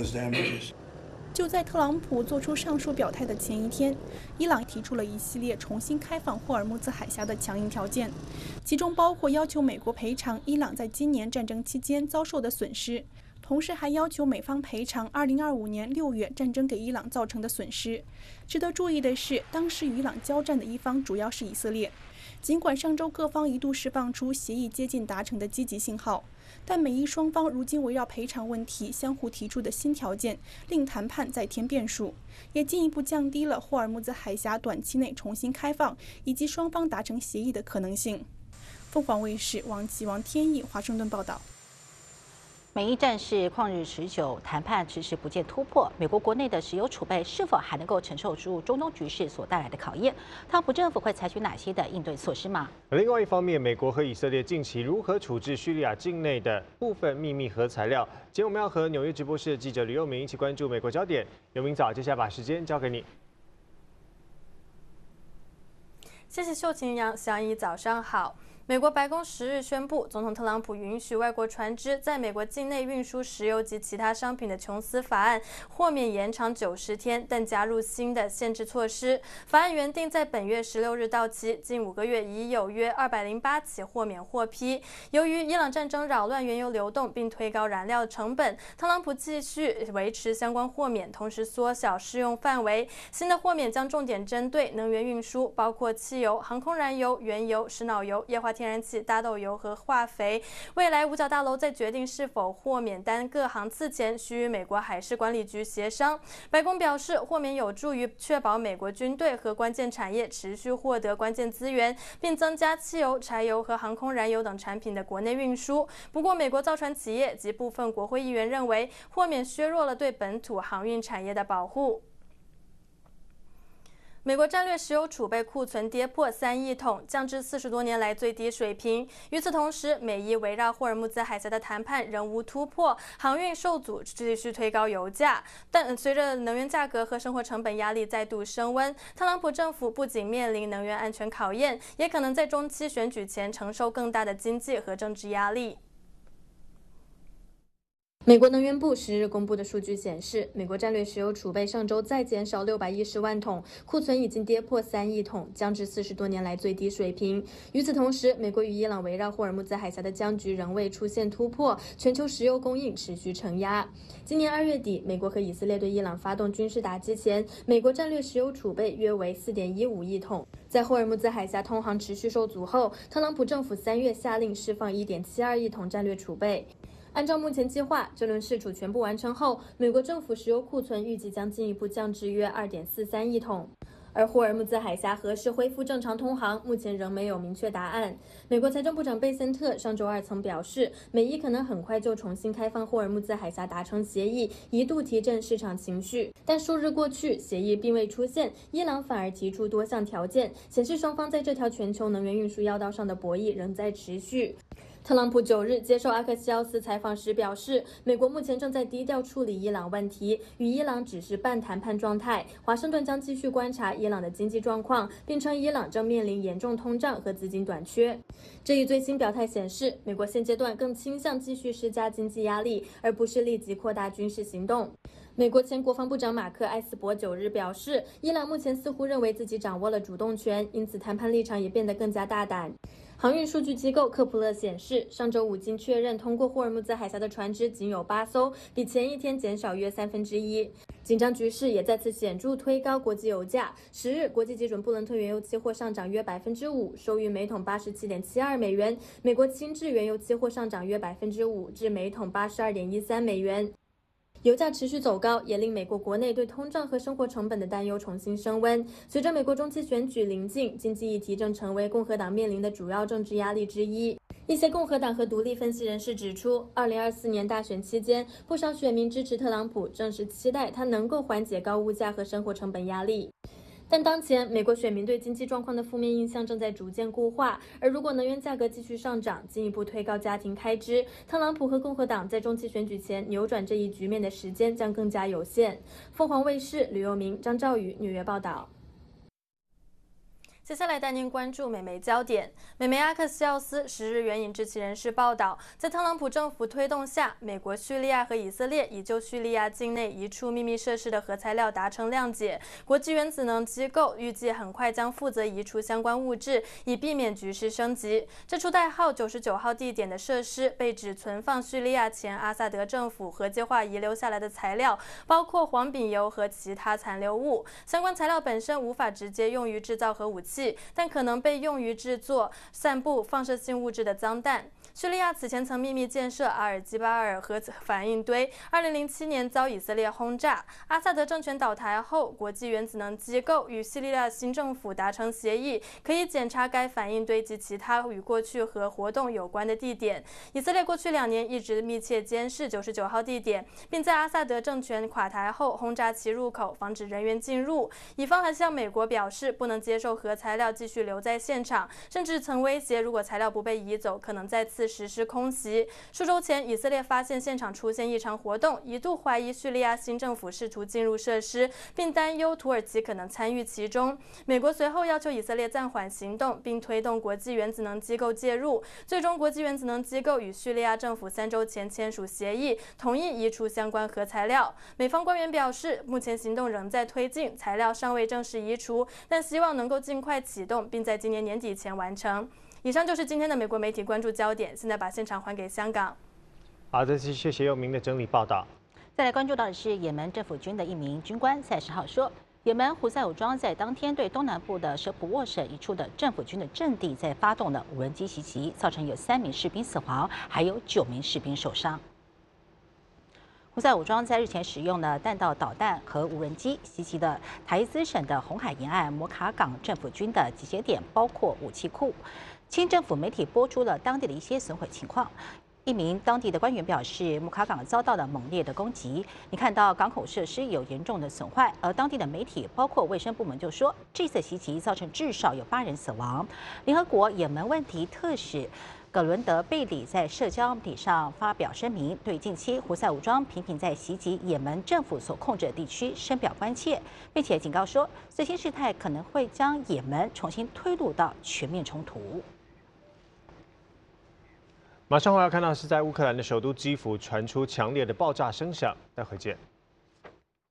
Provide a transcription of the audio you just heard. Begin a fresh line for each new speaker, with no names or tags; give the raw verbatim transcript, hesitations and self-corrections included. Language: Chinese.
those damages.
就在特朗普做出上述表态的前一天，伊朗提出了一系列重新开放霍尔木兹海峡的强硬条件，其中包括要求美国赔偿伊朗在今年战争期间遭受的损失，同时还要求美方赔偿二零二五年六月战争给伊朗造成的损失。值得注意的是，当时与伊朗交战的一方主要是以色列。尽管上周各方一度释放出协议接近达成的积极信号，但美伊双方如今围绕赔偿问题相互提出的新条件，令谈判再添变数，也进一步降低了霍尔木兹海峡短期内重新开放以及双方达成协议的可能性。凤凰卫视王岐、王天意华盛顿报道。
美伊战事旷日持久，谈判迟迟不见突破。美国国内的石油储备是否还能够承受住中东局势所带来的考验？特朗普政府会采取哪些的应对措施吗？
另外一方面，美国和以色列近期如何处置叙利亚境内的部分秘密核材料？今天我们要和纽约直播室的记者吕佑明一起关注美国焦点。佑明早，接下来把时间交给你。
谢谢秀琴杨小姨，早上好。美国白宫十日宣布，总统特朗普允许外国船只在美国境内运输石油及其他商品的琼斯法案豁免延长九十天，但加入新的限制措施。法案原定在本月十六日到期，近五个月已有约二百零八起豁免获批。由于伊朗战争扰乱原油流动并推高燃料成本，特朗普继续维持相关豁免，同时缩小适用范围。新的豁免将重点针对能源运输，包括汽油、航空燃油、原油、石脑油、液化天然气、大豆油和化肥。未来五角大楼在决定是否豁免单个航次前，需与美国海事管理局协商。白宫表示，豁免有助于确保美国军队和关键产业持续获得关键资源，并增加汽油、柴油和航空燃油等产品的国内运输。不过，美国造船企业及部分国会议员认为，豁免削弱了对本土航运产业的保护。美国战略石油储备库存跌破三亿桶，降至四十多年来最低水平。与此同时，美伊围绕霍尔木兹海峡的谈判仍无突破，航运受阻，继续推高油价。但随着能源价格和生活成本压力再度升温，特朗普政府不仅面临能源安全考验，也可能在中期选举前承受更大的经济和政治压力。美国能源部十日公布的数据显示，美国战略石油储备上周再减少六百一十万桶，库存已经跌破三亿桶，降至四十多年来最低水平。与此同时，美国与伊朗围绕霍尔木兹海峡的僵局仍未出现突破，全球石油供应持续承压。今年二月底，美国和以色列对伊朗发动军事打击前，美国战略石油储备约为四点一五亿桶。在霍尔木兹海峡通航持续受阻后，特朗普政府三月下令释放一点七二亿桶战略储备。按照目前计划，这轮释储全部完成后，美国政府石油库存预计将进一步降至约 二点四三亿桶。而霍尔木兹海峡何时恢复正常通航，目前仍没有明确答案。美国财政部长贝森特上周二曾表示，美伊可能很快就重新开放霍尔木兹海峡达成协议，一度提振市场情绪。但数日过去，协议并未出现，伊朗反而提出多项条件，显示双方在这条全球能源运输要道上的博弈仍在持续。特朗普九日接受阿克西奥斯采访时表示，美国目前正在低调处理伊朗问题，与伊朗只是半谈判状态。华盛顿将继续观察伊朗的经济状况，并称伊朗正面临严重通胀和资金短缺。这一最新表态显示，美国现阶段更倾向继续施加经济压力，而不是立即扩大军事行动。美国前国防部长马克·埃斯伯九日表示，伊朗目前似乎认为自己掌握了主动权，因此谈判立场也变得更加大胆。航运数据机构科普勒显示，上周五经确认通过霍尔木兹海峡的船只仅有八艘，比前一天减少约三分之一。紧张局势也再次显著推高国际油价。十日，国际基准布伦特原油期货上涨约百分之五，收于每桶八十七点七二美元；美国轻质原油期货上涨约百分之五，至每桶八十二点一三美元。油价持续走高，也令美国国内对通胀和生活成本的担忧重新升温。随着美国中期选举临近，经济议题正成为共和党面临的主要政治压力之一。一些共和党和独立分析人士指出，二零二四年大选期间，不少选民支持特朗普，正是期待他能够缓解高物价和生活成本压力。但当前美国选民对经济状况的负面印象正在逐渐固化，而如果能源价格继续上涨，进一步推高家庭开支，特朗普和共和党在中期选举前扭转这一局面的时间将更加有限。凤凰卫视吕佑明、张兆宇纽约报道。 接下来带您关注美媒焦点。美媒阿克西奥斯十日援引知情人士报道，在特朗普政府推动下，美国、叙利亚和以色列已就叙利亚境内一处秘密设施的核材料达成谅解。国际原子能机构预计很快将负责移除相关物质，以避免局势升级。这处代号九十九号地点的设施被指存放叙利亚前阿萨德政府核计划遗留下来的材料，包括黄丙油和其他残留物。相关材料本身无法直接用于制造核武器。但可能被用于制作散布放射性物质的脏弹。叙利亚此前曾秘密建设阿尔基巴尔核反应堆，二零零七年遭以色列轰炸。阿萨德政权倒台后，国际原子能机构与叙利亚新政府达成协议，可以检查该反应堆及其他与过去核活动有关的地点。以色列过去两年一直密切监视九十九号地点，并在阿萨德政权垮台后轰炸其入口，防止人员进入。以方还向美国表示，不能接受核材料继续留在现场，甚至曾威胁，如果材料不被移走，可能再次实施空袭。数周前，以色列发现现场出现异常活动，一度怀疑叙利亚新政府试图进入设施，并担忧土耳其可能参与其中。美国随后要求以色列暂缓行动，并推动国际原子能机构介入。最终，国际原子能机构与叙利亚政府三周前签署协议，同意移除相关核材料。美方官员表示，目前行动仍在推进，材料尚未正式移除，但希望能够尽快启动，并在今年年底前完成。以上就是今天的美国媒体关注焦点，现在把现场还给香港。
好的，谢谢佑明的整理报道。
再来关注到的是，也门政府军的一名军官在十号说，也门胡塞武装在当天对东南部的舍普沃省一处的政府军的阵地在发动了无人机袭击，造成有三名士兵死亡，还有九名士兵受伤。胡塞武装在日前使用了弹道导弹和无人机袭击了台兹省的红海沿岸摩卡港政府军的集结点，包括武器库。清政府媒体播出了当地的一些损毁情况。一名当地的官员表示，摩卡港遭到了猛烈的攻击，你看到港口设施有严重的损坏。而当地的媒体，包括卫生部门就说，这次袭击造成至少有八人死亡。联合国也门问题特使葛伦德贝里在社交媒体上发表声明，对近期胡塞武装频频在袭击也门政府所控制的地区深表关切，并且警告说，最新事态可能会将也门重新推入到全面冲突。
马上我要看到是在乌克兰的首都基辅传出强烈的爆炸声响，待会见。